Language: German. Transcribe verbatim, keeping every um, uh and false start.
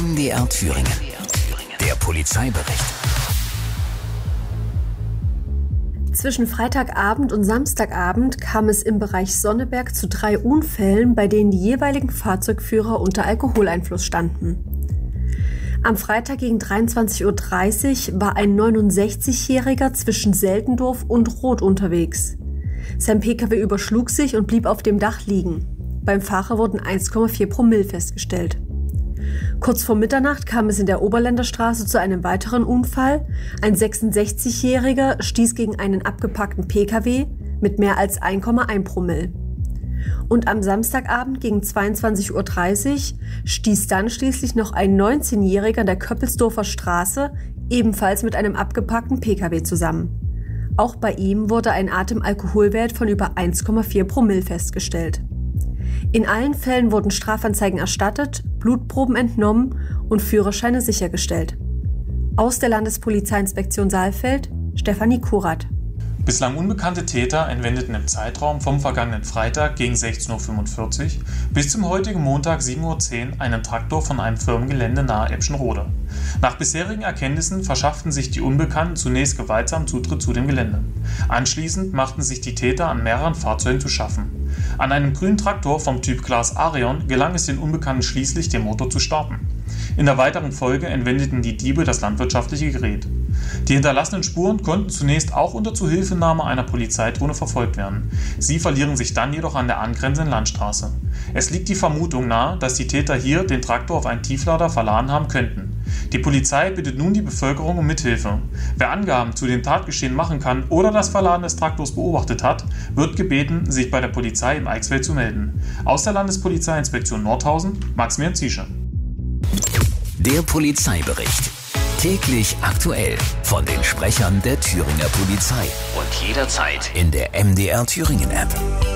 M D R Thüringen. Der Polizeibericht. Zwischen Freitagabend und Samstagabend kam es im Bereich Sonneberg zu drei Unfällen, bei denen die jeweiligen Fahrzeugführer unter Alkoholeinfluss standen. Am Freitag gegen dreiundzwanzig Uhr dreißig war ein neunundsechzigjähriger zwischen Seldendorf und Roth unterwegs. Sein Pkw überschlug sich und blieb auf dem Dach liegen. Beim Fahrer wurden eins Komma vier Promille festgestellt. Kurz vor Mitternacht kam es in der Oberländerstraße zu einem weiteren Unfall. Ein sechsundsechzigjähriger stieß gegen einen abgepackten Pkw mit mehr als eins Komma eins Promille. Und am Samstagabend gegen zweiundzwanzig Uhr dreißig stieß dann schließlich noch ein neunzehnjähriger der Köppelsdorfer Straße ebenfalls mit einem abgepackten Pkw zusammen. Auch bei ihm wurde ein Atemalkoholwert von über eins Komma vier Promille festgestellt. In allen Fällen wurden Strafanzeigen erstattet, Blutproben entnommen und Führerscheine sichergestellt. Aus der Landespolizeiinspektion Saalfeld, Stefanie Kurath. Bislang unbekannte Täter entwendeten im Zeitraum vom vergangenen Freitag gegen sechzehn Uhr fünfundvierzig bis zum heutigen Montag sieben Uhr zehn einen Traktor von einem Firmengelände nahe Eppchenrode. Nach bisherigen Erkenntnissen verschafften sich die Unbekannten zunächst gewaltsam Zutritt zu dem Gelände. Anschließend machten sich die Täter an mehreren Fahrzeugen zu schaffen. An einem grünen Traktor vom Typ Claas Arion gelang es den Unbekannten schließlich, den Motor zu starten. In der weiteren Folge entwendeten die Diebe das landwirtschaftliche Gerät. Die hinterlassenen Spuren konnten zunächst auch unter Zuhilfenahme einer Polizeidrohne verfolgt werden. Sie verlieren sich dann jedoch an der angrenzenden Landstraße. Es liegt die Vermutung nahe, dass die Täter hier den Traktor auf einen Tieflader verladen haben könnten. Die Polizei bittet nun die Bevölkerung um Mithilfe. Wer Angaben zu dem Tatgeschehen machen kann oder das Verladen des Traktors beobachtet hat, wird gebeten, sich bei der Polizei im Eichsfeld zu melden. Aus der Landespolizeiinspektion Nordhausen, Maximilian Ziesche. Der Polizeibericht. Täglich aktuell von den Sprechern der Thüringer Polizei. Und jederzeit in der M D R Thüringen App.